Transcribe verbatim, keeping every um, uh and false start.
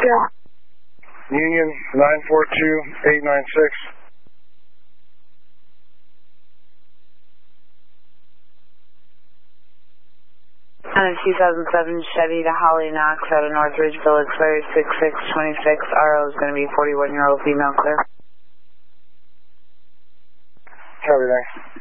Yeah. Union nine four two eight nine six. And a two thousand seven Chevy to Holly Knox out of Northridge Village, Ferry six six two six. R O is going to be forty-one-year-old female, clear. Copy, thanks.